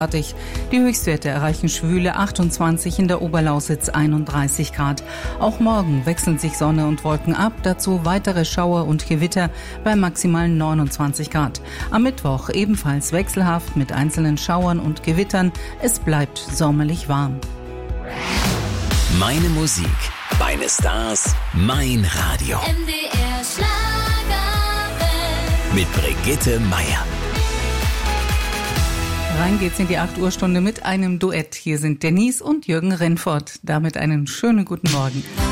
Die Höchstwerte erreichen schwüle 28, in der Oberlausitz 31 Grad. Auch morgen wechseln sich Sonne und Wolken ab, dazu weitere Schauer und Gewitter bei maximal 29 Grad. Am Mittwoch ebenfalls wechselhaft mit einzelnen Schauern und Gewittern. Es bleibt sommerlich warm. Meine Musik, meine Stars, mein Radio. MDR Schlagerwelt. Mit Brigitte Meier. Rein geht's in die 8-Uhr-Stunde mit einem Duett. Hier sind Denise und Jürgen Rennfort. Damit einen schönen guten Morgen.